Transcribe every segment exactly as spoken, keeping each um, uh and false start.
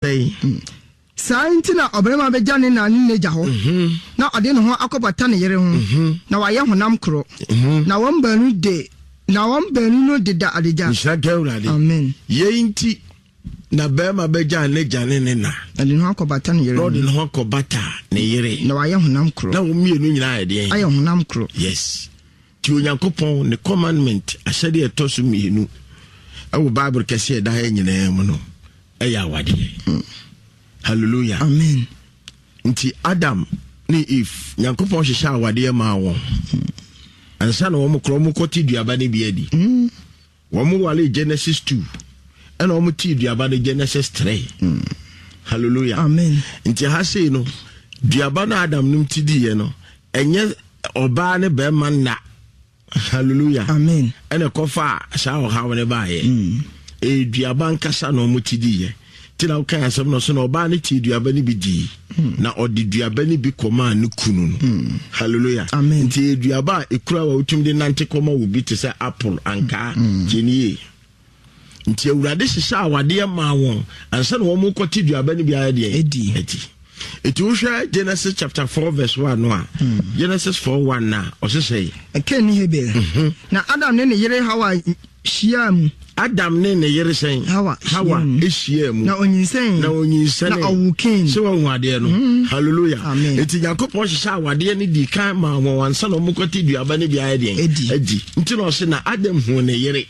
say Sainti na obrema be jane na ne neja ho na ode ne ho akobata ne yere ho na waye honam kro na won banu de na won banu no de da adeja amen yeinti na bema be jane jane ne na ade ne ho akobata ne yere Lord ne ho akobata ne yere na waye honam kro na wo mienu nyina ade aye honam kro yes ti onyankopon ne commandment asede etoso mienu awu bible kese da ha nyina mu no eya wade hallelujah amen nti Adam ni Eve nyankopon hwehwe awade ma won ansa na wo mkro mu koti duaba ne bi adi wo mu wale Genesis two and wo mu ti duaba ne Genesis three hallelujah amen nti ha sei no duaba na Adam nim ti di ye no enye oba ne be man na hallelujah amen ene kofa sha wo ha wone ba ye e duaba nkasa na wo mu ti di ye tina ukan asem no so na oba ne ti duaba ni bi di na odi duaba ni bi koma ne kunu no hallelujah amen nti duaba ekura wa utum de nante koma wo bi te se apple anka genie nti awurade hyehyɛ awade ma won ansa na wo mo kwati duaba ni bi ayade edi edi eti wo hwɛ Genesis chapter four verse one no a Genesis four one na osese eken ni Hebel na Adam ne ne yere Hawa shiam Adam ne ne yere sen Hawa Hawa ehyiam na onyinsen na onyinsen na awuken se wo nwade no hallelujah amen eti yakopon hyehyɛ awade ne di kan ma won wansa na mo kwati duaba ne bi ayade edi edi nti no se na Adam hu ne yere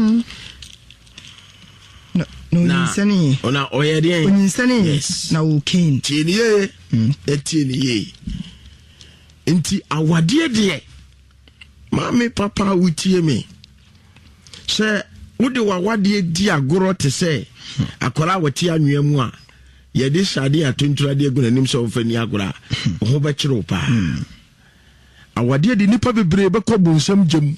na onyinsen ona oyede onyinsen na awuken tieniye etieniye nti awade de mami papa wutie me se wode wawade di agoro te se akola wati anwea mu a ye de sade atontura de egu nanim se wo fani agora ho be kire pa awade de nipa bebre be ko bonsam gem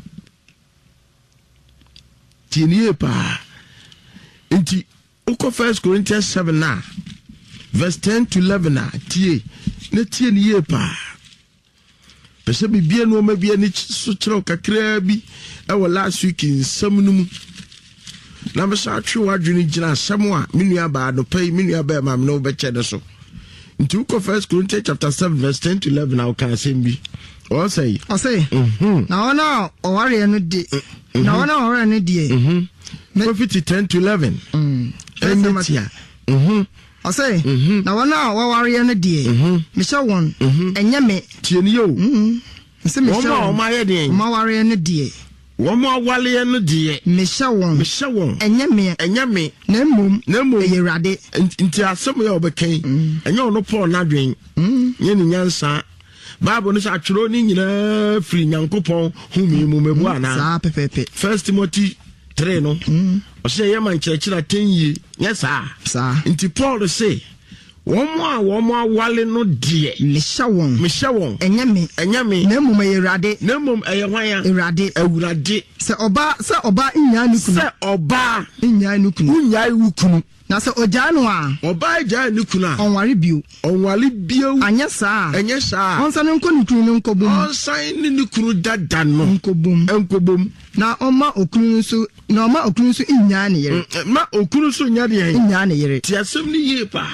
tinie pa nti uko First Corinthians seven na verse ten to eleven na tie na tie ni ye pa pese bibia no ma bia ni so kire kakra bi e wo last week in samnum na be sa twe wadwene gina samwa menua ba do pay menua ba ma no be che de so nti uko First Corinthians chapter seven verse ten to eleven na kan sembi o say o say na ona o ware no de na ona o ware no de mhm Prophet ten to eleven mm emetia mhm I say, now now what are you in a day? Michelle one, and yame, Tienio. Hm. Michelle, my head, my warrior in a day. One more wally and a day. Michelle one, Michelle one, and yame, and yame, Nemo, Nemo, ye rade, into somewhere became, and you're no poor nadring. Yen yansa. Bible is actually in free young coupon whom you move. First Timothy three no. O say ye man chechira ten yi yes sir sir nti Paul say one more one more wale no die me sha won me sha won enya me enya me na mum ye rade na mum eye hwan ya rade awurade se oba se oba nya ni kunu se oba nya ni kunu nya wu kunu na se oja no a oba ja ni kunu a onware bio onware bio anya sa anya sa onsa ne nko ni kunu ne nkobom onsa ni ni kunu dada no nkobom nkobom na oma okunu nso na oma okunu nso nya ne yere ma okunu nso nya de yan nya ne yere ti asem ni ye pa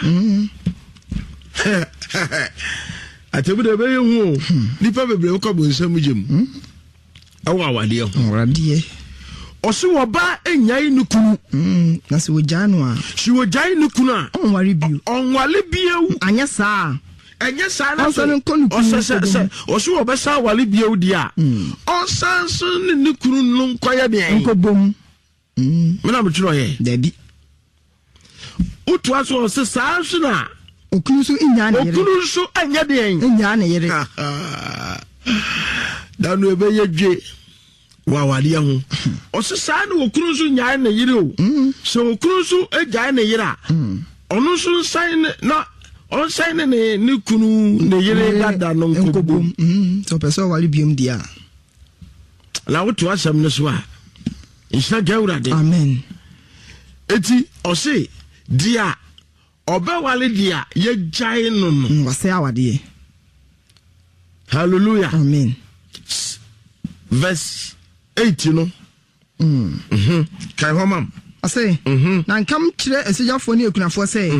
atebu de be hu nipa bebre ko bo nsam gem awa awade ho awade osi wo ba enyai nukunu mm na se wo janu a si wo jai nukunu a onware bio onwale bio anya sa enya sa na so osa osi wo be sa wale bio di a osa so ne nukunu no nkoya de en nkobom mm mena mturo ye dabi utu aso se sa so na okunu so nya na yere okunu so anya de en nya na yere danu ebe ye dwe wa wale ho o se sa na okunu so nya na yere o so okunu so ejai na yere a onu so san na on san ne ne kunu ne yere dada no nkobom mm so person wale biom dia la utu asam ne so a insha gawrade amen eti o se dia oba wale dia ye jai no no wase awade hallelujah amen verse eight no mm mhm kai homam ase mhm na nkam kire esejafo ne ekunafo say